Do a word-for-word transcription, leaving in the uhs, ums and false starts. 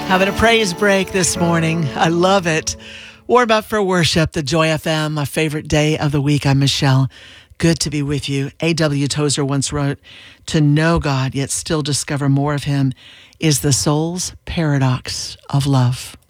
Having a praise break this morning. I love it. Warm up for worship, the Joy F M, my favorite day of the week. I'm Michelle. Good to be with you. A W Tozer once wrote, "To know God, yet still discover more of him, is the soul's paradox of love."